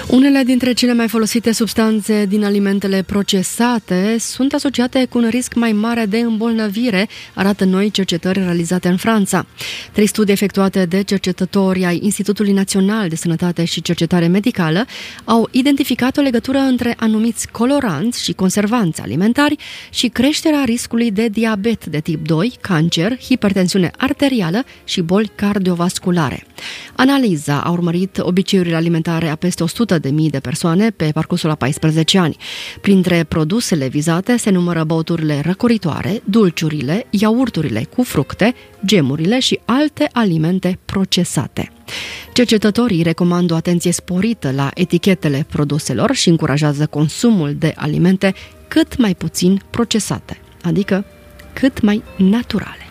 Unele dintre cele mai folosite substanțe din alimentele procesate sunt asociate cu un risc mai mare de îmbolnăvire, arată noi cercetări realizate în Franța. 3 studii efectuate de cercetători ai Institutului Național de Sănătate și Cercetare Medicală au identificat o legătură între anumiți coloranți și conservanți alimentari și creșterea riscului de diabet de tip 2, cancer, hipertensiune arterială și boli cardiovasculare. Analiza a urmărit obiceiurile alimentare a peste 100.000 de persoane pe parcursul a 14 ani. Printre produsele vizate se numără băuturile răcoritoare, dulciurile, iaurturile cu fructe, gemurile și alte alimente procesate. Cercetătorii recomandă o atenție sporită la etichetele produselor și încurajează consumul de alimente cât mai puțin procesate, adică cât mai naturale.